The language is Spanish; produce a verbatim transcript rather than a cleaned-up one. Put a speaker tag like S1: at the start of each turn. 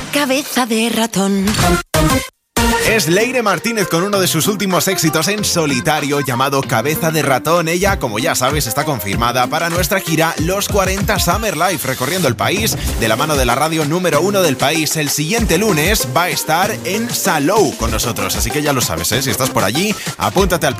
S1: Cabeza de ratón.
S2: Es Leire Martínez con uno de sus últimos éxitos en solitario llamado Cabeza de Ratón. Ella, como ya sabes, está confirmada para nuestra gira Los cuarenta Summer Live, recorriendo el país de la mano de la radio número uno del país. El siguiente lunes va a estar en Salou con nosotros, así que ya lo sabes, ¿eh? Si estás por allí, apúntate al plan.